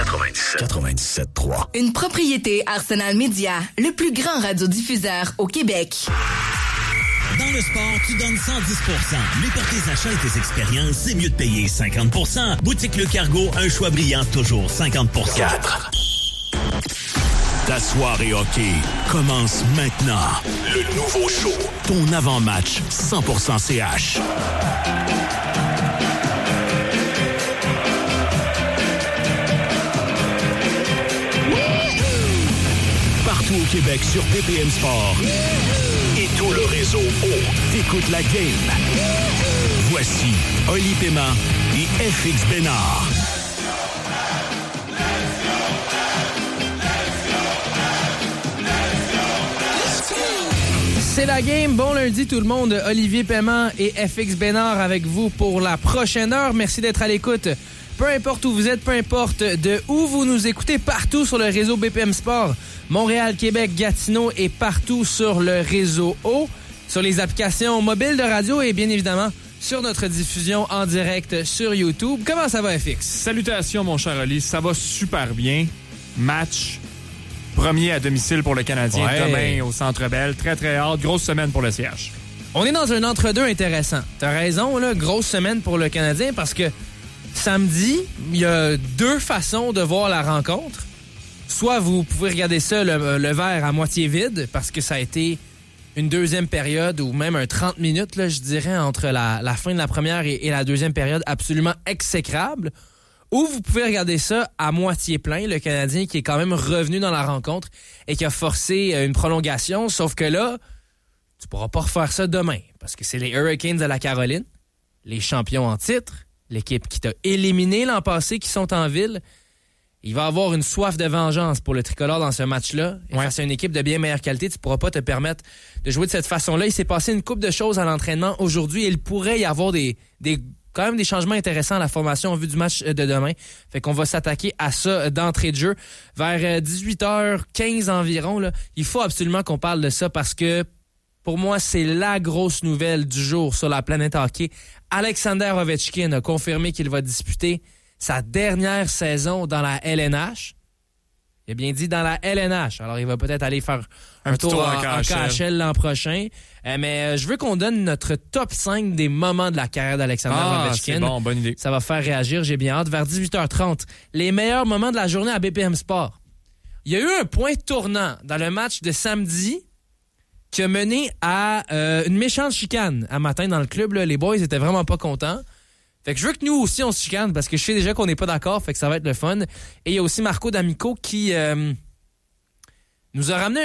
97.3. Une propriété Arsenal Media, le plus grand radiodiffuseur au Québec. Dans le sport, tu donnes 110%. Mais pour tes achats et tes expériences, c'est mieux de payer 50%. Boutique Le Cargo, un choix brillant, toujours 50%. 4. Ta soirée hockey commence maintenant. Le nouveau show. Ton avant-match 100% CH. Partout au Québec sur BPM Sport. Et tout le réseau O. T'écoutes la game. Voici Oli Paiement et FX Bénard. C'est la game. Bon lundi tout le monde. Olivier Paiement et FX Bénard avec vous pour la prochaine heure. Merci d'être à l'écoute. Peu importe où vous êtes, peu importe de où vous nous écoutez, partout sur le réseau BPM Sport, Montréal, Québec, Gatineau et partout sur le réseau O, sur les applications mobiles de radio et bien évidemment sur notre diffusion en direct sur YouTube. Comment ça va, FX? Salutations, mon cher Oli. Ça va super bien. Match premier à domicile pour le Canadien demain au Centre Bell. Très, très hâte. Grosse semaine pour le CH. On est dans un entre-deux intéressant. T'as raison, là, grosse semaine pour le Canadien parce que samedi, il y a deux façons de voir la rencontre. Soit vous pouvez regarder ça, le verre à moitié vide, parce que ça a été une deuxième période ou même un 30 minutes, là, je dirais, entre la fin de la première et la deuxième période absolument exécrable. Ou vous pouvez regarder ça à moitié plein, le Canadien qui est quand même revenu dans la rencontre et qui a forcé une prolongation, sauf que là, tu pourras pas refaire ça demain, parce que c'est les Hurricanes de la Caroline, les champions en titre, l'équipe qui t'a éliminé l'an passé, qui sont en ville. Il va avoir une soif de vengeance pour le tricolore dans ce match-là. Et face à une équipe de bien meilleure qualité, tu ne pourras pas te permettre de jouer de cette façon-là. Il s'est passé une couple de choses à l'entraînement aujourd'hui et il pourrait y avoir quand même des changements intéressants à la formation en vue du match de demain. Fait qu'on va s'attaquer à ça d'entrée de jeu. Vers 18h15 environ, là, il faut absolument qu'on parle de ça parce que pour moi, c'est la grosse nouvelle du jour sur la planète hockey. Alexander Ovechkin a confirmé qu'il va disputer sa dernière saison dans la LNH. Il a bien dit dans la LNH. Alors, il va peut-être aller faire un tour en KHL l'an prochain. Mais je veux qu'on donne notre top 5 des moments de la carrière d'Alexander Ovechkin. C'est bon, bonne idée. Ça va faire réagir, j'ai bien hâte. Vers 18h30, les meilleurs moments de la journée à BPM Sport. Il y a eu un point tournant dans le match de samedi qui a mené à une méchante chicane à matin dans le club. Là. Les boys étaient vraiment pas contents. Fait que je veux que nous aussi on se chicane parce que je sais déjà qu'on n'est pas d'accord, fait que ça va être le fun. Et il y a aussi Marco D'Amico qui nous a ramené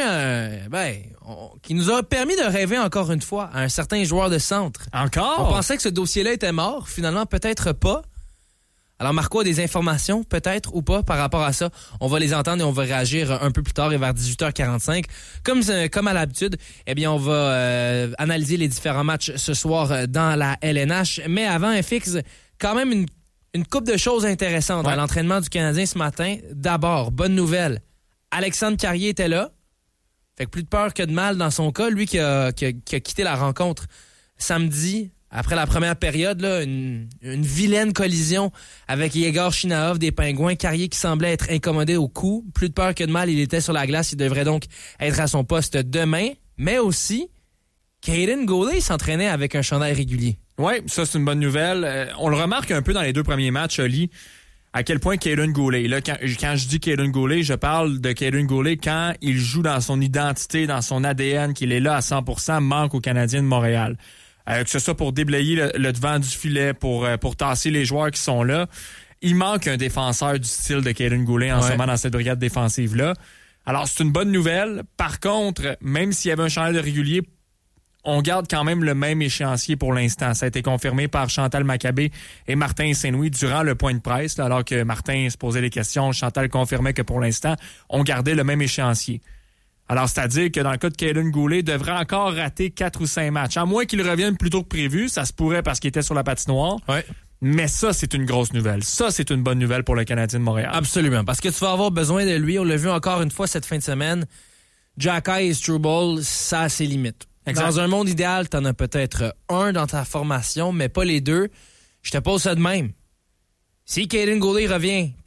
qui nous a permis de rêver encore une fois à un certain joueur de centre. Encore? On pensait que ce dossier-là était mort, finalement peut-être pas. Alors Marco a des informations, peut-être ou pas, par rapport à ça. On va les entendre et on va réagir un peu plus tard et vers 18h45. Comme à l'habitude, eh bien, on va analyser les différents matchs ce soir dans la LNH. Mais avant, FX, quand même une couple de choses intéressantes dans l'entraînement du Canadien ce matin. D'abord, bonne nouvelle, Alexandre Carrier était là. Fait que plus de peur que de mal dans son cas. Lui qui a quitté la rencontre samedi. Après la première période, là, une vilaine collision avec Yegor Chinaov des Pingouins. Carrier qui semblait être incommodé au cou. Plus de peur que de mal, il était sur la glace. Il devrait donc être à son poste demain. Mais aussi, Kaiden Guhle s'entraînait avec un chandail régulier. Oui, ça c'est une bonne nouvelle. On le remarque un peu dans les deux premiers matchs, Oli, à quel point Kaiden Guhle, là, quand je dis Kaiden Guhle, je parle de Kaiden Guhle quand il joue dans son identité, dans son ADN, qu'il est là à 100%, manque aux Canadiens de Montréal. Que ce soit pour déblayer le devant du filet, pour tasser les joueurs qui sont là. Il manque un défenseur du style de Kaiden Guhle en ce moment dans cette brigade défensive-là. Alors, c'est une bonne nouvelle. Par contre, même s'il y avait un chandail de régulier, on garde quand même le même échéancier pour l'instant. Ça a été confirmé par Chantal Maccabé et Martin Saint-Louis durant le point de presse. Là, alors que Martin se posait des questions, Chantal confirmait que pour l'instant, on gardait le même échéancier. Alors, c'est-à-dire que dans le cas de Kaiden Guhle, il devrait encore rater 4 ou 5 matchs. À moins qu'il revienne plus tôt que prévu, ça se pourrait parce qu'il était sur la patinoire. Ouais. Mais ça, c'est une grosse nouvelle. Ça, c'est une bonne nouvelle pour le Canadien de Montréal. Absolument, parce que tu vas avoir besoin de lui. On l'a vu encore une fois cette fin de semaine. Jacky et Struble, ça a ses limites. Exact. Dans un monde idéal, t'en as peut-être un dans ta formation, mais pas les deux. Je te pose ça de même. Si Kaiden Guhle revient, puis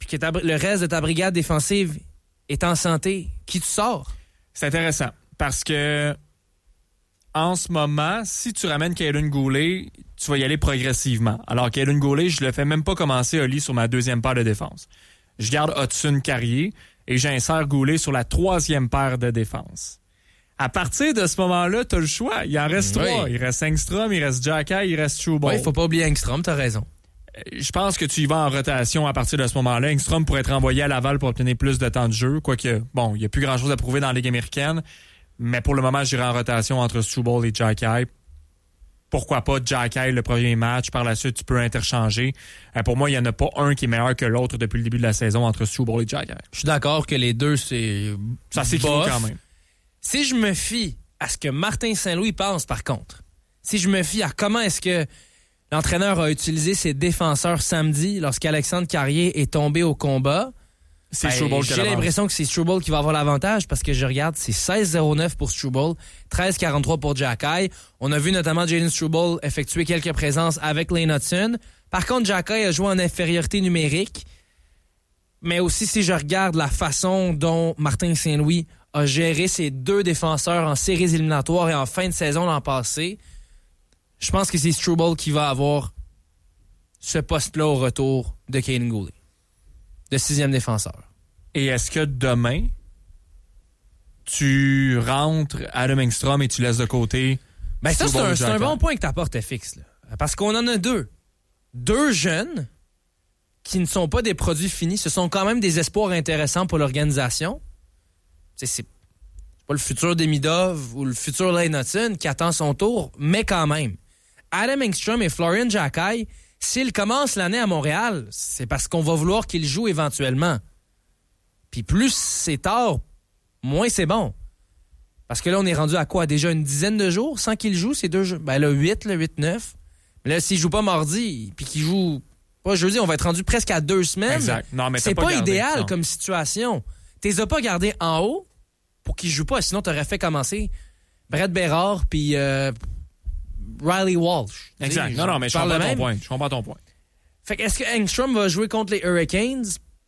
que le reste de ta brigade défensive est en santé, qui tu sors? C'est intéressant parce que en ce moment, si tu ramènes Kaiden Goulet, tu vas y aller progressivement. Alors, Kaiden Goulet, je le fais même pas commencer Oli sur ma deuxième paire de défense. Je garde Hudson Carrier et j'insère Goulet sur la troisième paire de défense. À partir de ce moment-là, tu as le choix. Il en reste trois. Il reste Engstrom, il reste Xhekaj, il reste Struble. Oui, il faut pas oublier Engstrom, t'as raison. Je pense que tu y vas en rotation à partir de ce moment-là. Engstrom pourrait être envoyé à Laval pour obtenir plus de temps de jeu. Quoique, bon, il n'y a plus grand-chose à prouver dans la Ligue américaine. Mais pour le moment, j'irai en rotation entre Struble et Xhekaj. Pourquoi pas Xhekaj le premier match? Par la suite, tu peux interchanger. Pour moi, il n'y en a pas un qui est meilleur que l'autre depuis le début de la saison entre Struble et Xhekaj. Je suis d'accord que les deux, c'est... Ça s'équivaut quand même. Si je me fie à ce que Martin Saint-Louis pense, par contre, si je me fie à comment est-ce que l'entraîneur a utilisé ses défenseurs samedi lorsqu'Alexandre Carrier est tombé au combat, c'est Struble qui a j'ai l'impression que c'est Struble qui va avoir l'avantage parce que je regarde, c'est 16-0-9 pour Struble, 13-43 pour Xhekaj. On a vu notamment Jayden Struble effectuer quelques présences avec Lane Hudson. Par contre, Xhekaj a joué en infériorité numérique. Mais aussi, si je regarde la façon dont Martin Saint-Louis a géré ses deux défenseurs en séries éliminatoires et en fin de saison l'an passé, je pense que c'est Struble qui va avoir ce poste-là au retour de Kaiden Goulet, de sixième défenseur. Et est-ce que demain, tu rentres Adam Engstrom et tu laisses de côté... Ben ça, c'est un bon point que tu apportes, FX. Là. Parce qu'on en a deux. Deux jeunes qui ne sont pas des produits finis. Ce sont quand même des espoirs intéressants pour l'organisation. C'est pas le futur Demidov ou le futur Lane Hudson qui attend son tour, mais quand même. Adam Engstrom et Florian Xhekaj, s'ils commencent l'année à Montréal, c'est parce qu'on va vouloir qu'ils jouent éventuellement. Puis plus c'est tard, moins c'est bon. Parce que là, on est rendu à quoi? Déjà une dizaine de jours sans qu'ils jouent ces deux jeux? Ben là, 8, 9. Mais là, s'ils jouent pas mardi, puis qu'ils jouent pas jeudi, on va être rendu presque à 2 semaines. Exact. Non, mais c'est pas gardé, idéal non. comme situation. T'es pas gardé en haut pour qu'ils jouent pas, sinon t'aurais fait commencer Brett Bérard puis Riley Walsh. Exact. Non, mais je comprends ton point. Fait que est-ce que Engstrom va jouer contre les Hurricanes?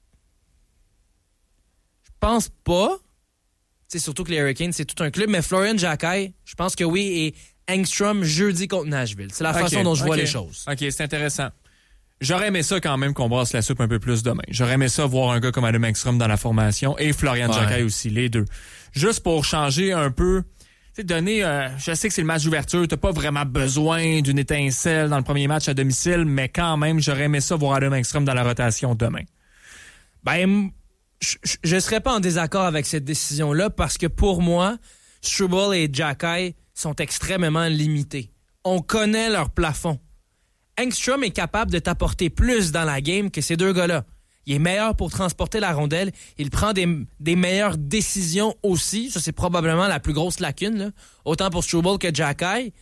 Je pense pas. C'est surtout que les Hurricanes, c'est tout un club, mais Florian Xhekaj, je pense que oui, et Engstrom jeudi contre Nashville. C'est la façon dont je vois les choses. OK, c'est intéressant. J'aurais aimé ça quand même qu'on brasse la soupe un peu plus demain. J'aurais aimé ça voir un gars comme Adam Engstrom dans la formation et Florian Xhekaj aussi, les deux. Juste pour changer un peu, tu sais, donner, je sais que c'est le match d'ouverture, t'as pas vraiment besoin d'une étincelle dans le premier match à domicile, mais quand même, j'aurais aimé ça voir Adam Engstrom dans la rotation demain. Ben, je serais pas en désaccord avec cette décision-là parce que pour moi, Struble et Xhekaj sont extrêmement limités. On connaît leur plafond. Engstrom est capable de t'apporter plus dans la game que ces deux gars-là. Il est meilleur pour transporter la rondelle. Il prend des meilleures décisions aussi. Ça, c'est probablement la plus grosse lacune, là. Autant pour Struble que Xhekaj.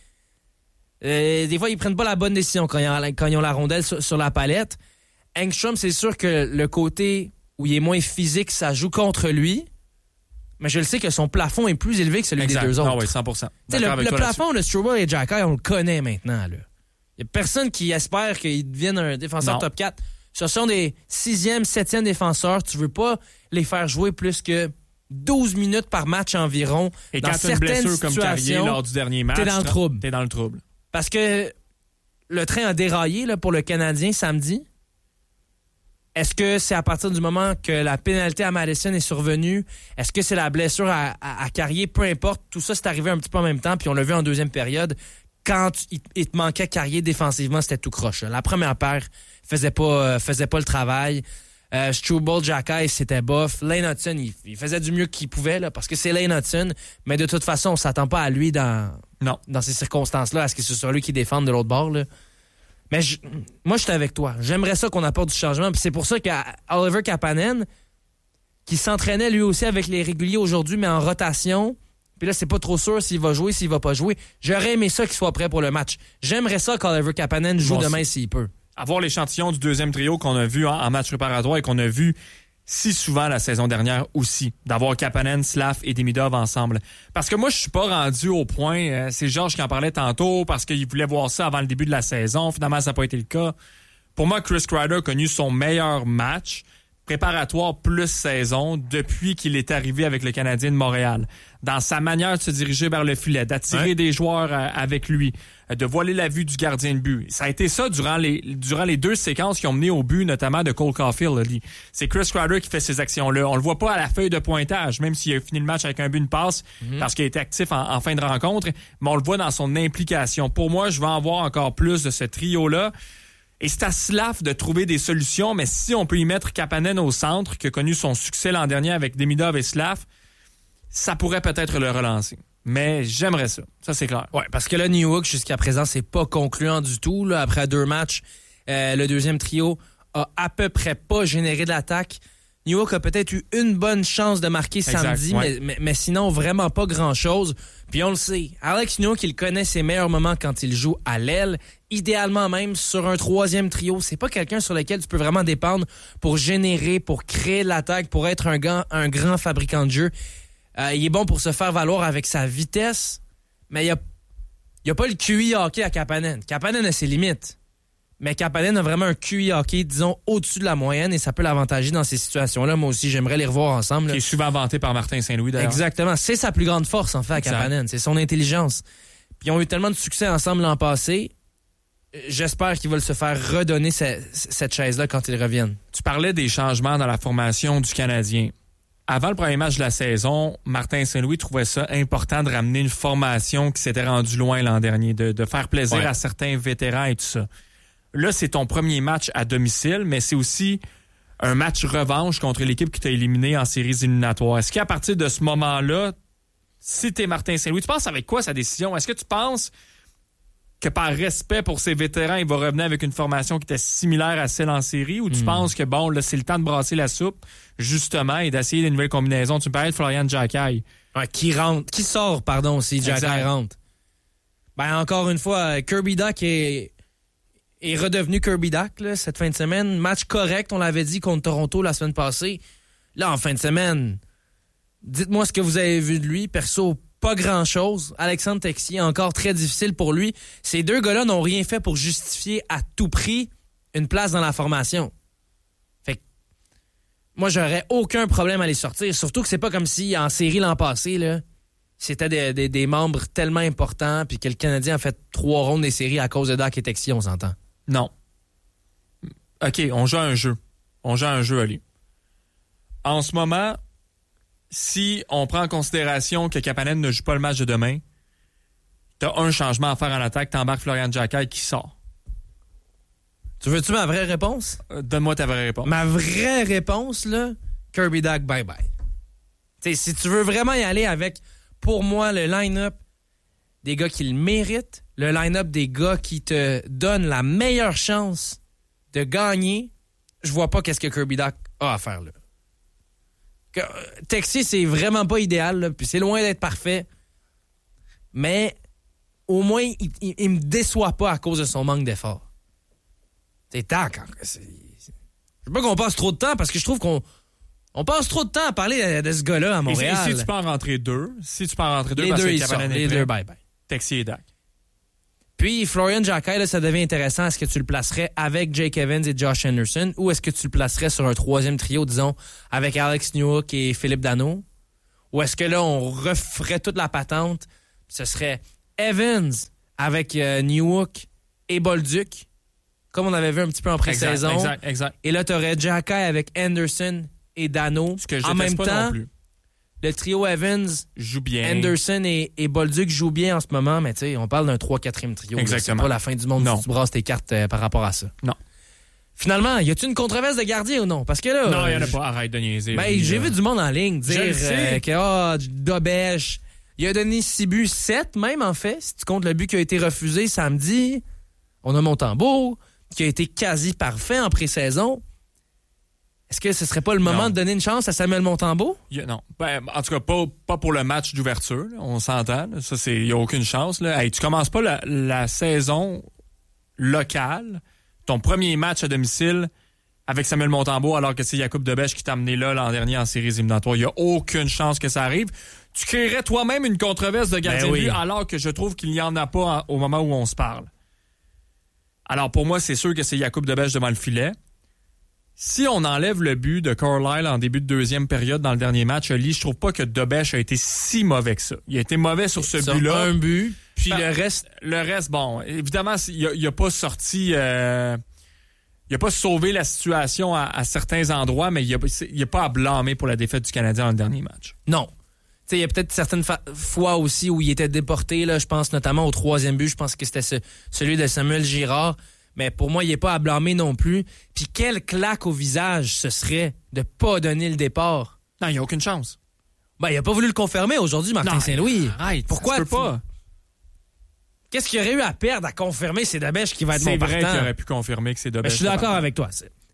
Des fois, ils prennent pas la bonne décision quand ils ont la rondelle sur la palette. Engstrom, c'est sûr que le côté où il est moins physique, ça joue contre lui. Mais je le sais que son plafond est plus élevé que celui des deux autres. Ah oui, 100%. Le plafond de Struble et Xhekaj, on le connaît maintenant, là. Il n'y a personne qui espère qu'il devienne un défenseur top 4. Ce sont des 6e, 7e défenseurs. Tu veux pas les faire jouer plus que 12 minutes par match environ. Et dans quand tu as une blessure comme Carrier situations, lors du dernier match, t'es dans le trouble. T'es dans le trouble. Parce que le train a déraillé là, pour le Canadien samedi. Est-ce que c'est à partir du moment que la pénalité à Madison est survenue? Est-ce que c'est la blessure à Carrier? Peu importe. Tout ça, c'est arrivé un petit peu en même temps. Puis on l'a vu en deuxième période. Quand il te manquait Carrier défensivement, c'était tout croche. La première paire faisait pas le travail. Struble, Xhekaj, c'était bof. Lane Hudson, il faisait du mieux qu'il pouvait là, parce que c'est Lane Hudson. Mais de toute façon, on s'attend pas à lui dans ces circonstances-là, à ce que ce soit lui qui défende de l'autre bord. Là. Mais moi, je suis avec toi. J'aimerais ça qu'on apporte du changement. Puis c'est pour ça qu'Oliver Kapanen, qui s'entraînait lui aussi avec les réguliers aujourd'hui, mais en rotation... Puis là, c'est pas trop sûr s'il va jouer, s'il va pas jouer. J'aurais aimé ça qu'il soit prêt pour le match. J'aimerais ça qu'Oliver Kapanen joue demain s'il peut. Avoir l'échantillon du deuxième trio qu'on a vu en match préparatoire et qu'on a vu si souvent la saison dernière aussi. D'avoir Kapanen, Slav et Demidov ensemble. Parce que moi, je suis pas rendu au point, c'est Georges qui en parlait tantôt, parce qu'il voulait voir ça avant le début de la saison. Finalement, ça n'a pas été le cas. Pour moi, Chris Kreider a connu son meilleur match préparatoire plus saison depuis qu'il est arrivé avec le Canadien de Montréal. Dans sa manière de se diriger vers le filet, d'attirer des joueurs avec lui, de voiler la vue du gardien de but. Ça a été ça durant les 2 séquences qui ont mené au but, notamment de Cole Caulfield. C'est Chris Kreider qui fait ces actions-là. On le voit pas à la feuille de pointage, même s'il a fini le match avec un but, une passe, parce qu'il a été actif en fin de rencontre, mais on le voit dans son implication. Pour moi, je vais en voir encore plus de ce trio-là. Et c'est à Slav de trouver des solutions, mais si on peut y mettre Kapanen au centre, qui a connu son succès l'an dernier avec Demidov et Slav, ça pourrait peut-être le relancer. Mais j'aimerais ça. Ça, c'est clair. Ouais, parce que là, Newhook, jusqu'à présent, c'est pas concluant du tout. Là, après 2 matchs, le deuxième trio a à peu près pas généré de l'attaque. Newhook a peut-être eu une bonne chance de marquer samedi, mais sinon, vraiment pas grand-chose. Puis on le sait, Alex Newhook, il connaît ses meilleurs moments quand il joue à l'aile. Idéalement même, sur un 3e trio, c'est pas quelqu'un sur lequel tu peux vraiment dépendre pour générer, pour créer de l'attaque, pour être un grand fabricant de jeu. Il est bon pour se faire valoir avec sa vitesse, mais il y a pas le QI hockey à Kapanen. Kapanen a ses limites. Mais Kapanen a vraiment un QI hockey, disons, au-dessus de la moyenne et ça peut l'avantager dans ces situations-là. Moi aussi, j'aimerais les revoir ensemble. Qui est souvent vanté par Martin Saint-Louis, d'ailleurs. Exactement. C'est sa plus grande force, en fait, à Kapanen. C'est son intelligence. Puis ils ont eu tellement de succès ensemble l'an passé. J'espère qu'ils veulent se faire redonner cette chaise-là quand ils reviennent. Tu parlais des changements dans la formation du Canadien. Avant le premier match de la saison, Martin Saint-Louis trouvait ça important de ramener une formation qui s'était rendue loin l'an dernier, de faire plaisir à certains vétérans et tout ça. Là, c'est ton premier match à domicile, mais c'est aussi un match revanche contre l'équipe qui t'a éliminé en séries éliminatoires. Est-ce qu'à partir de ce moment-là, si t'es Martin Saint-Louis, tu penses avec quoi sa décision? Est-ce que tu penses que par respect pour ses vétérans, il va revenir avec une formation qui était similaire à celle en série, ou tu penses que bon, là, c'est le temps de brasser la soupe, justement, et d'essayer des nouvelles combinaisons? Tu me parlais de Florian Xhekaj. Ouais, qui sort, si Xhekaj rentre. Ben, encore une fois, Kirby Dach est redevenu Kirby Dach là, cette fin de semaine. Match correct, on l'avait dit, contre Toronto la semaine passée. Là, en fin de semaine, dites-moi ce que vous avez vu de lui. Perso, pas grand-chose. Alexandre Texier, encore très difficile pour lui. Ces 2 gars-là n'ont rien fait pour justifier à tout prix une place dans la formation. Fait que moi, j'aurais aucun problème à les sortir. Surtout que c'est pas comme si en série l'an passé, là, c'était des membres tellement importants puis que le Canadien a fait 3 rondes des séries à cause de Dach et Texier, on s'entend. Non. OK, on joue à un jeu. Ali. En ce moment, si on prend en considération que Kapanen ne joue pas le match de demain, t'as un changement à faire en attaque, t'embarques Florian Xhekaj qui sort. Tu veux-tu ma vraie réponse? Donne-moi ta vraie réponse. Ma vraie réponse, là, Kirby Dach, bye-bye. T'sais, si tu veux vraiment y aller avec, pour moi, le line-up des gars qui le méritent, le line-up des gars qui te donnent la meilleure chance de gagner, je vois pas qu'est-ce que Kirby Dach a à faire là. Texier, c'est vraiment pas idéal, là, puis c'est loin d'être parfait. Mais au moins, il me déçoit pas à cause de son manque d'effort. C'est Dach. Je veux pas qu'on passe trop de temps parce que je trouve qu'on passe trop de temps à parler de ce gars-là à Montréal. Et si tu peux en rentrer 2, les parce que Kapanen est prêt, les 2, bye-bye. Texier et Dach. Puis, Florian Xhekaj, là, ça devient intéressant. Est-ce que tu le placerais avec Jake Evans et Josh Anderson ou est-ce que tu le placerais sur un 3e trio, disons, avec Alex Newhook et Philippe Danault? Ou est-ce que là, on referait toute la patente? Ce serait Evans avec Newhook et Bolduc, comme on avait vu un petit peu en pré-saison. Exact. Et là, tu aurais Xhekaj avec Anderson et Danault. Ce que je en même pas temps, non plus. Le trio Evans, joue bien. Anderson et Bolduc jouent bien en ce moment, mais tu sais, on parle d'un 3-4e trio. Exactement. C'est pas la fin du monde si tu brasses tes cartes par rapport à ça. Non. Finalement, y a-t-il une controverse de gardien ou non? Parce que là... Non, il y en a pas. Arrête de niaiser. Ben, j'ai vu du monde en ligne dire que Dobèche, il a donné 6 buts, 7 même en fait. Si tu comptes le but qui a été refusé samedi, on a Montembeault, qui a été quasi parfait en pré-saison. Est-ce que ce serait pas le moment de donner une chance à Samuel Montembeault? Non. Ben, en tout cas, pas pour le match d'ouverture. Là. On s'entend. Là. Ça, il n'y a aucune chance. Là. Hey, tu commences pas la saison locale, ton premier match à domicile avec Samuel Montembeault, alors que c'est Jakub Dobèche qui t'a amené là l'an dernier en séries éliminatoires. Il n'y a aucune chance que ça arrive. Tu créerais toi-même une controverse de gardien de but, alors que je trouve qu'il n'y en a pas au moment où on se parle. Alors, pour moi, c'est sûr que c'est Jakub Dobèche devant le filet. Si on enlève le but de Carlisle en début de deuxième période dans le dernier match, Oli, je trouve pas que Dobèche a été si mauvais que ça. Il a été mauvais sur ce but-là. Un but, puis le reste, bon, évidemment, il a pas sorti... il a pas sauvé la situation à certains endroits, mais il a pas à blâmer pour la défaite du Canadien dans le dernier match. Non. Il y a peut-être certaines fois aussi où il était déporté, là, je pense notamment au troisième but, je pense que c'était celui de Samuel Girard. Mais pour moi, il n'est pas à blâmer non plus. Puis quelle claque au visage ce serait de pas donner le départ. Non, il n'y a aucune chance. Ben, il n'a pas voulu le confirmer aujourd'hui, Martin Saint-Louis. Arrête, pourquoi tu peux pas? Qu'est-ce qu'il y aurait eu à perdre à confirmer c'est Dobèche qui va être mon partant? C'est vrai qu'il aurait pu confirmer que c'est Dobèche. Je suis d'accord avec toi.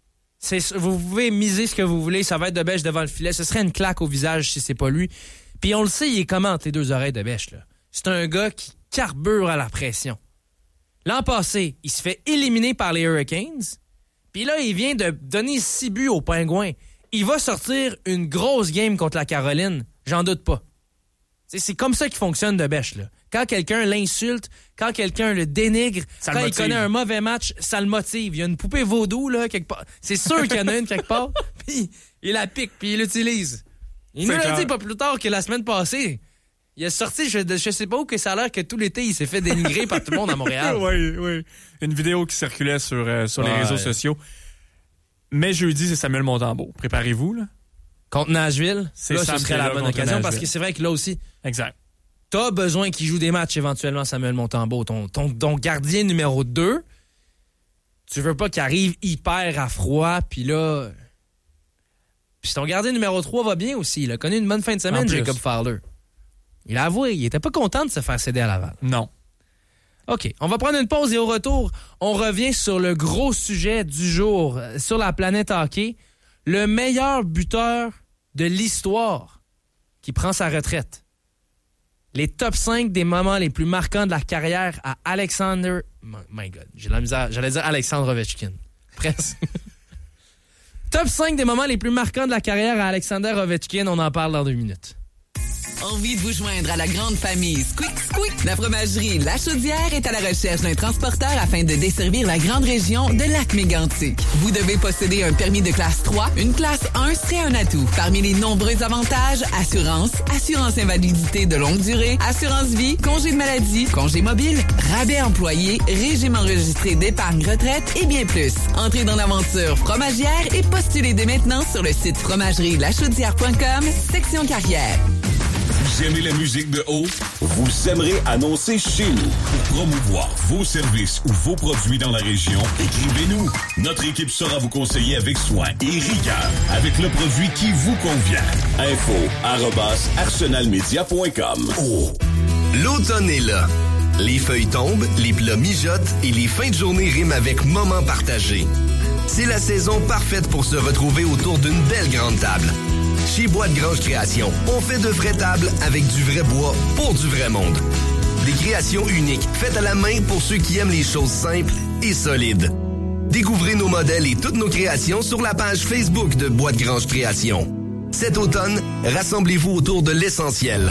Vous pouvez miser ce que vous voulez, ça va être Dobèche devant le filet. Ce serait une claque au visage si c'est pas lui. Puis on le sait, il est comment entre les deux oreilles Dobèche, là. C'est un gars qui carbure à la pression. L'an passé, il se fait éliminer par les Hurricanes. Puis là, il vient de donner 6 buts aux Pingouins. Il va sortir une grosse game contre la Caroline. J'en doute pas. C'est comme ça qu'il fonctionne Dobèche, là. Quand quelqu'un l'insulte, quand quelqu'un le dénigre, quand il connaît un mauvais match, ça le motive. Il y a une poupée vaudou, là, quelque part. C'est sûr qu'il y en a une quelque part. Puis il la pique, puis il l'utilise. Il nous l'a dit pas plus tard que la semaine passée. Il a sorti, je sais pas où, que ça a l'air que tout l'été, il s'est fait dénigrer par tout le monde à Montréal. Oui. Une vidéo qui circulait sur les réseaux sociaux. Mais jeudi, c'est Samuel Montembeault. Préparez-vous, là. Contre Nashville, ce serait la bonne occasion, parce que c'est vrai que là aussi, exact. T'as besoin qu'il joue des matchs éventuellement, Samuel Montembeault. Ton gardien numéro 2, tu veux pas qu'il arrive hyper à froid, puis là... Puis ton gardien numéro 3 va bien aussi. Il a connu une bonne fin de semaine, Jacob Fowler. Il a avoué, il était pas content de se faire céder à Laval. Non. OK, on va prendre une pause et au retour, on revient sur le gros sujet du jour, sur la planète hockey. Le meilleur buteur de l'histoire qui prend sa retraite. Les top 5 des moments les plus marquants de la carrière à Alexander... My God, j'ai de la misère. J'allais dire Alexandre Ovechkin. Presque. Top 5 des moments les plus marquants de la carrière à Alexander Ovechkin. On en parle dans 2 minutes. Envie de vous joindre à la grande famille Squeak Squeak? La fromagerie La Chaudière est à la recherche d'un transporteur afin de desservir la grande région de Lac-Mégantic. Vous devez posséder un permis de classe 3. Une classe 1 serait un atout. Parmi les nombreux avantages, assurance invalidité de longue durée, assurance vie, congé de maladie, congé mobile, rabais employé, régime enregistré d'épargne retraite et bien plus. Entrez dans l'aventure fromagère et postulez dès maintenant sur le site fromagerie-lachaudière.com, section carrière. Vous aimez la musique de haut? Vous aimerez annoncer chez nous. Pour promouvoir vos services ou vos produits dans la région, écrivez-nous. Notre équipe saura vous conseiller avec soin et rigueur avec le produit qui vous convient. info@arsenalmedia.com. Oh. L'automne est là. Les feuilles tombent, les plats mijotent et les fins de journée riment avec moments partagés. C'est la saison parfaite pour se retrouver autour d'une belle grande table. Chez Bois de Grange Création, on fait de vraies tables avec du vrai bois pour du vrai monde. Des créations uniques, faites à la main pour ceux qui aiment les choses simples et solides. Découvrez nos modèles et toutes nos créations sur la page Facebook de Bois de Grange Création. Cet automne, rassemblez-vous autour de l'essentiel.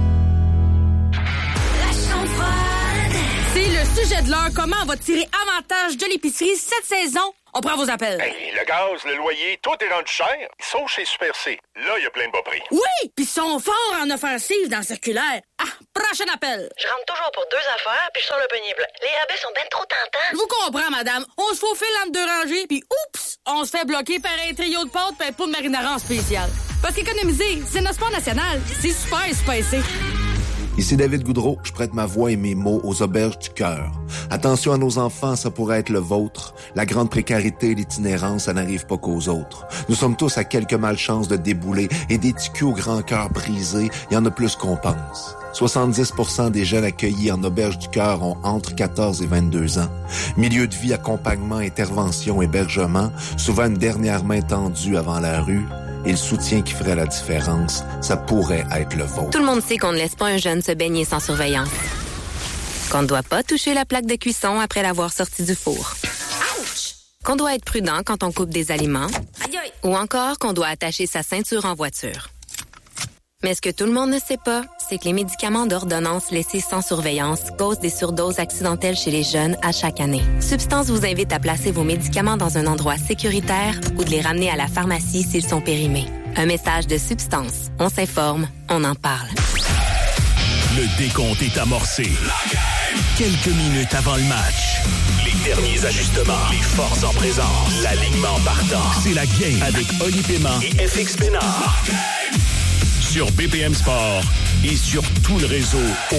C'est le sujet de l'heure. Comment on va tirer avantage de l'épicerie cette saison? On prend vos appels. Hey, le gaz, le loyer, tout est rendu cher. Sauf chez Super C. Là, il y a plein de bas prix. Oui, puis ils sont forts en offensive dans le circulaire. Ah, prochain appel. Je rentre toujours pour 2 affaires, puis je sors le panier plein. Les rabais sont bien trop tentants. Je vous comprends, madame. On se faufile entre 2 rangées, puis oups, on se fait bloquer par un trio de pâtes et un pot de marinara en spécial. Parce qu'économiser, c'est notre sport national. C'est super spacé. Ici David Goudreau, je prête ma voix et mes mots aux auberges du cœur. Attention à nos enfants, ça pourrait être le vôtre. La grande précarité et l'itinérance, ça n'arrive pas qu'aux autres. Nous sommes tous à quelques malchances de débouler et des petits culs au grand cœur brisé, il y en a plus qu'on pense. 70% des jeunes accueillis en auberge du cœur ont entre 14 et 22 ans. Milieu de vie, accompagnement, intervention, hébergement, souvent une dernière main tendue avant la rue. Et le soutien qui ferait la différence, ça pourrait être le vôtre. Tout le monde sait qu'on ne laisse pas un jeune se baigner sans surveillance. Qu'on ne doit pas toucher la plaque de cuisson après l'avoir sorti du four. Ouch! Qu'on doit être prudent quand on coupe des aliments. Aïe aïe! Ou encore qu'on doit attacher sa ceinture en voiture. Mais ce que tout le monde ne sait pas, sait que les médicaments d'ordonnance laissés sans surveillance causent des surdoses accidentelles chez les jeunes à chaque année. Substance vous invite à placer vos médicaments dans un endroit sécuritaire ou de les ramener à la pharmacie s'ils sont périmés. Un message de Substance. On s'informe, on en parle. Le décompte est amorcé. Quelques minutes avant le match. Les derniers ajustements. Les forces en présence. L'alignement partant. C'est la game avec Oli Paiement et FX Pénard. Sur BPM Sport et sur tout le réseau O.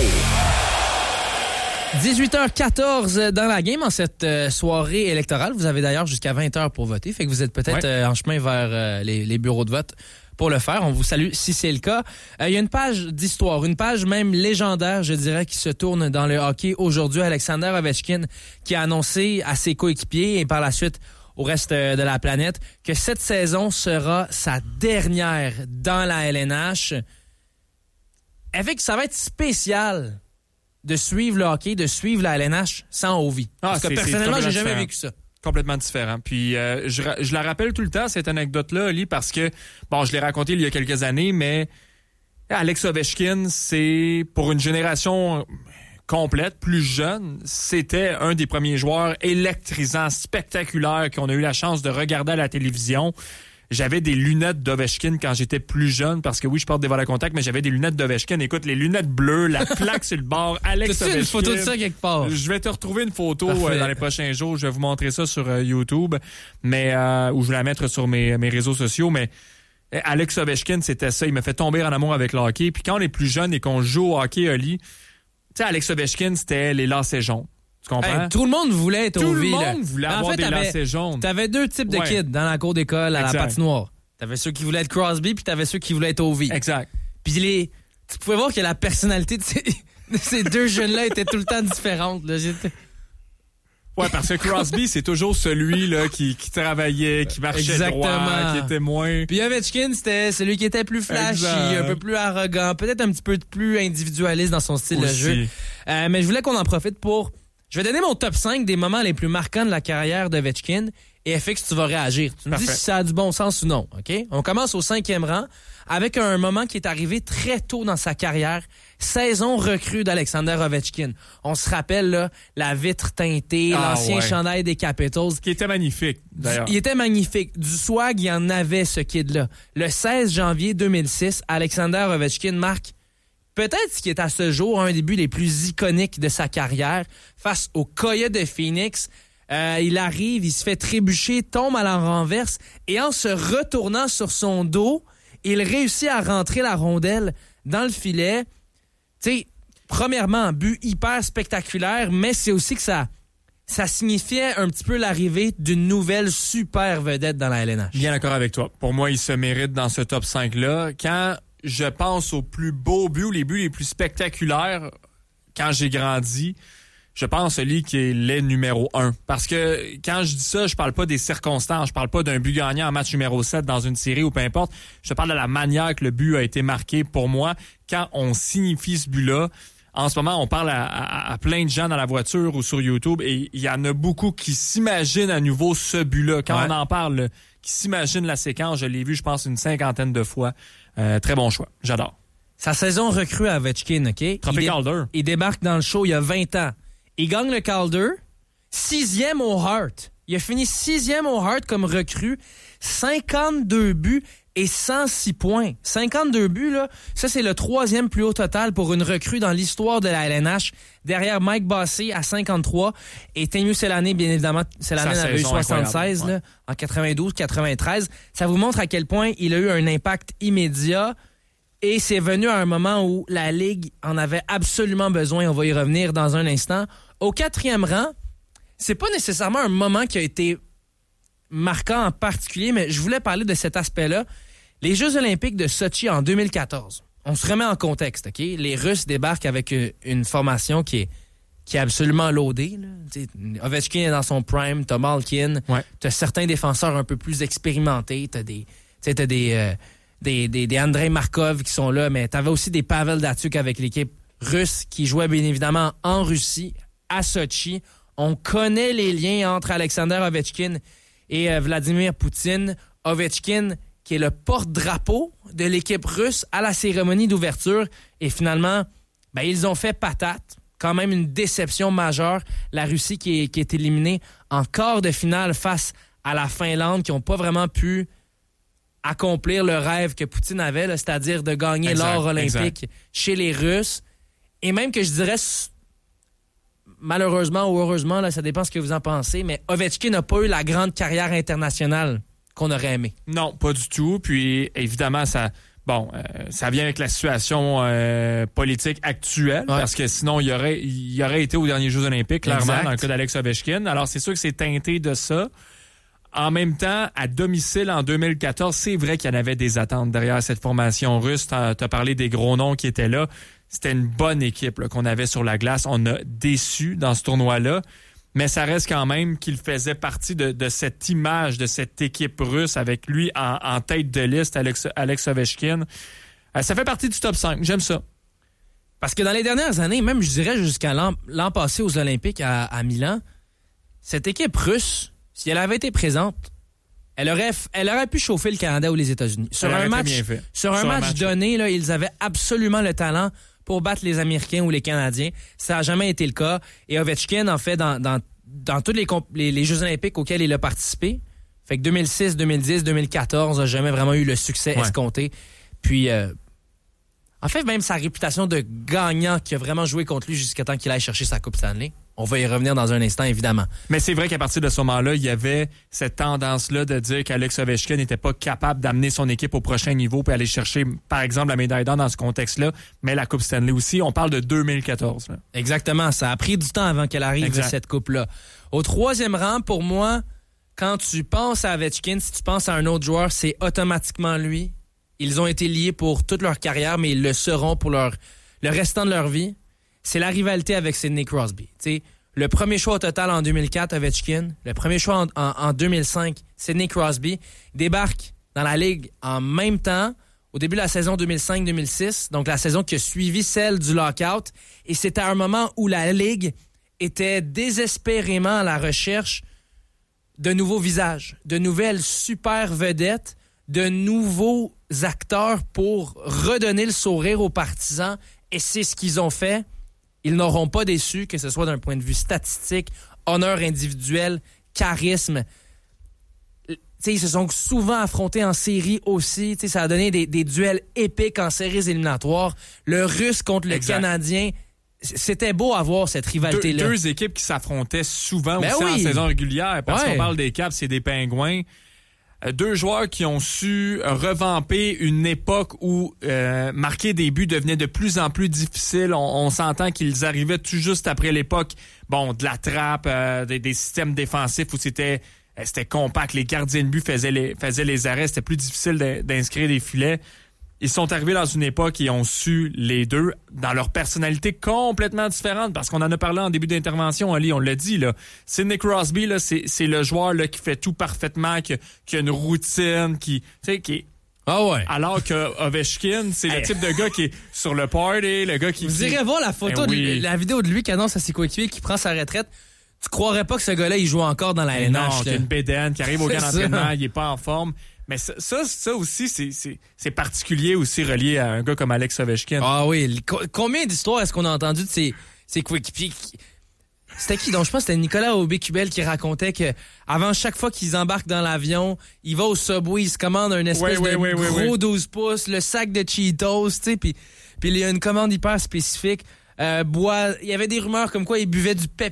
18h14 dans la game en cette soirée électorale. Vous avez d'ailleurs jusqu'à 20h pour voter. Fait que vous êtes peut-être en chemin vers les bureaux de vote pour le faire. On vous salue si c'est le cas. Il y a une page d'histoire, une page même légendaire, je dirais, qui se tourne dans le hockey aujourd'hui. Alexander Ovechkin qui a annoncé à ses coéquipiers et par la suite au reste de la planète que cette saison sera sa dernière dans la LNH. Avec ça va être spécial de suivre le hockey, de suivre la LNH sans Ovi. Parce que personnellement, j'ai jamais vécu ça. Complètement différent. Puis je la rappelle tout le temps, cette anecdote-là, Oli, parce que, bon, je l'ai racontée il y a quelques années, mais Alex Ovechkin, c'est pour une génération complète, plus jeune, c'était un des premiers joueurs électrisants, spectaculaires qu'on a eu la chance de regarder à la télévision. J'avais des lunettes d'Ovechkin quand j'étais plus jeune, parce que oui, je porte des volets à contact, mais j'avais des lunettes d'Ovechkin. Écoute, les lunettes bleues, la plaque sur le bord, Alex Ovechkin. T'as-tu une photo de ça quelque part? Je vais te retrouver une photo dans les prochains jours. Je vais vous montrer ça sur YouTube, mais ou je vais la mettre sur mes réseaux sociaux. Mais Alex Ovechkin, c'était ça. Il m'a fait tomber en amour avec le hockey. Puis quand on est plus jeune et qu'on joue au hockey, Oli, tu sais, Alex Ovechkin, c'était les lacets jaunes. Tu comprends? Hey, tout le monde voulait être au V. Tout le monde voulait avoir des lacets jaunes. T'avais deux types de kids dans la cour d'école à la patinoire. T'avais ceux qui voulaient être Crosby, puis t'avais ceux qui voulaient être au V. Exact. Puis tu pouvais voir que la personnalité de ces deux jeunes-là était tout le temps différente. Là. Ouais, parce que Crosby, c'est toujours celui là qui travaillait, qui marchait droit, qui était moins... Puis Ovechkin, c'était celui qui était plus flashy, un peu plus arrogant, peut-être un petit peu plus individualiste dans son style de jeu. Mais je voulais qu'on en profite pour... Je vais donner mon top 5 des moments les plus marquants de la carrière d'Ovechkin et FX, tu vas réagir. Tu me dis si ça a du bon sens ou non, OK? On commence au 5e rang avec un moment qui est arrivé très tôt dans sa carrière, saison recrue d'Alexander Ovechkin. On se rappelle, là, la vitre teintée, l'ancien chandail des Capitals. Qui était magnifique, d'ailleurs. Il était magnifique. Du swag, il y en avait, ce kid-là. Le 16 janvier 2006, Alexander Ovechkin marque peut-être ce qui est à ce jour un des buts les plus iconiques de sa carrière face au Coyotes de Phoenix. Il arrive, il se fait trébucher, tombe à la renverse et en se retournant sur son dos, il réussit à rentrer la rondelle dans le filet. Tu sais, premièrement, but hyper spectaculaire, mais c'est aussi que ça signifiait un petit peu l'arrivée d'une nouvelle super vedette dans la LNH. Bien d'accord avec toi. Pour moi, il se mérite dans ce top 5-là. Quand je pense aux plus beaux buts, les buts les plus spectaculaires quand j'ai grandi, je pense celui qui est le numéro 1. Parce que quand je dis ça, je parle pas des circonstances, je parle pas d'un but gagnant en match numéro 7 dans une série ou peu importe. Je parle de la manière que le but a été marqué pour moi. Quand on signifie ce but-là, en ce moment, on parle à plein de gens dans la voiture ou sur YouTube et il y en a beaucoup qui s'imaginent à nouveau ce but-là. Quand on en parle, qui s'imaginent la séquence, je l'ai vu, je pense, une 50aine de fois. Très bon choix. J'adore. Sa saison recrue à Ovechkin, OK? Trophée Calder. Il débarque dans le show il y a 20 ans. Il gagne le Calder, 6e au Hart. Il a fini 6e au Hart comme recrue, 52 buts et 106 points. 52 buts, là, ça c'est le 3e plus haut total pour une recrue dans l'histoire de la LNH, derrière Mike Bossé à 53 et Teemu Selanne, bien évidemment, Selanne en avait eu 76 là, en 92-93. Ça vous montre à quel point il a eu un impact immédiat. Et c'est venu à un moment où la Ligue en avait absolument besoin. On va y revenir dans un instant. Au 4e rang, c'est pas nécessairement un moment qui a été marquant en particulier, mais je voulais parler de cet aspect-là. Les Jeux olympiques de Sochi en 2014. On se remet en contexte, OK? Les Russes débarquent avec une formation qui est absolument loadée. Là. Ovechkin est dans son prime, t'as Malkin, t'as certains défenseurs un peu plus expérimentés, t'as des Andrei Markov qui sont là, mais t'avais aussi des Pavel Datsyuk avec l'équipe russe qui jouait bien évidemment en Russie, à Sochi. On connaît les liens entre Alexander Ovechkin et Vladimir Poutine. Ovechkin qui est le porte-drapeau de l'équipe russe à la cérémonie d'ouverture. Et finalement, ils ont fait patate. Quand même une déception majeure. La Russie qui est éliminée en quart de finale face à la Finlande, qui n'ont pas vraiment pu accomplir le rêve que Poutine avait, là, c'est-à-dire de gagner l'or olympique chez les Russes. Et même que je dirais, malheureusement ou heureusement, là, ça dépend ce que vous en pensez, mais Ovechkin n'a pas eu la grande carrière internationale qu'on aurait aimé. Non, pas du tout. Puis évidemment, ça vient avec la situation politique actuelle, parce que sinon, il aurait été aux derniers Jeux olympiques, clairement, dans le cas d'Alex Ovechkin. Alors, c'est sûr que c'est teinté de ça. En même temps, à domicile, en 2014, c'est vrai qu'il y en avait des attentes derrière cette formation russe. T'as parlé des gros noms qui étaient là. C'était une bonne équipe là, qu'on avait sur la glace. On a déçu dans ce tournoi-là. Mais ça reste quand même qu'il faisait partie de cette image, de cette équipe russe avec lui en tête de liste, Alex Ovechkin. Ça fait partie du top 5. J'aime ça. Parce que dans les dernières années, même je dirais jusqu'à l'an passé aux Olympiques à Milan, cette équipe russe, si elle avait été présente, elle aurait pu chauffer le Canada ou les États-Unis. Sur un match donné, là, ils avaient absolument le talent pour battre les Américains ou les Canadiens. Ça n'a jamais été le cas. Et Ovechkin, en fait, dans tous les Jeux olympiques auxquels il a participé, fait que 2006, 2010, 2014 n'a jamais vraiment eu le succès escompté. Puis, en fait, même sa réputation de gagnant qui a vraiment joué contre lui jusqu'à temps qu'il aille chercher sa Coupe Stanley. On va y revenir dans un instant, évidemment. Mais c'est vrai qu'à partir de ce moment-là, il y avait cette tendance-là de dire qu'Alex Ovechkin n'était pas capable d'amener son équipe au prochain niveau puis aller chercher, par exemple, la médaille d'or dans ce contexte-là, mais la Coupe Stanley aussi. On parle de 2014. Là. Exactement. Ça a pris du temps avant qu'elle arrive, cette Coupe-là. Au troisième rang, pour moi, quand tu penses à Ovechkin, si tu penses à un autre joueur, c'est automatiquement lui. Ils ont été liés pour toute leur carrière, mais ils le seront pour le restant de leur vie. C'est la rivalité avec Sidney Crosby. T'sais, le premier choix au total en 2004, Ovechkin. Le premier choix en 2005, Sidney Crosby. Débarque dans la Ligue en même temps, au début de la saison 2005-2006, donc la saison qui a suivi celle du lockout. Et c'était un moment où la Ligue était désespérément à la recherche de nouveaux visages, de nouvelles super vedettes, de nouveaux acteurs pour redonner le sourire aux partisans. Et c'est ce qu'ils ont fait. Ils n'auront pas déçu, que ce soit d'un point de vue statistique, honneur individuel, charisme. T'sais, ils se sont souvent affrontés en série aussi. T'sais, ça a donné des duels épiques en séries éliminatoires. Le Russe contre le Canadien. C'était beau à voir cette rivalité-là. Deux équipes qui s'affrontaient souvent aussi en saison régulière. Parce qu'on parle des Caps et des Pingouins. Deux joueurs qui ont su revamper une époque où marquer des buts devenait de plus en plus difficile. On s'entend qu'ils arrivaient tout juste après l'époque de la trappe, des systèmes défensifs où c'était compact. Les gardiens de but faisaient les arrêts. C'était plus difficile d'inscrire des filets. Ils sont arrivés dans une époque et ont su, les deux, dans leur personnalité complètement différente, parce qu'on en a parlé en début d'intervention, Ali, on l'a dit, là. Sidney Crosby, là, c'est le joueur là, qui fait tout parfaitement, qui a une routine, qui est... Ah ouais. Alors que Ovechkin, c'est le type de gars qui est sur le party, le gars qui... Vous irez voir la photo, la vidéo de lui qui annonce à ses coéquipiers qui prend sa retraite. Tu croirais pas que ce gars-là, il joue encore dans la LNH. Non, qu'il y a une bédaine, qui arrive au camp d'entraînement, il est pas en forme. Mais ça aussi, c'est particulier aussi relié à un gars comme Alex Ovechkin. Ah oui. Combien d'histoires est-ce qu'on a entendu de ces coéquipiers? C'était qui? Donc, je pense que c'était Nicolas Aubé-Kubel qui racontait que avant chaque fois qu'ils embarquent dans l'avion, il va au Subway, il se commande un espèce de gros 12 pouces, le sac de Cheetos, tu sais, puis il y a une commande hyper spécifique. Il y avait des rumeurs comme quoi il buvait du Pepsi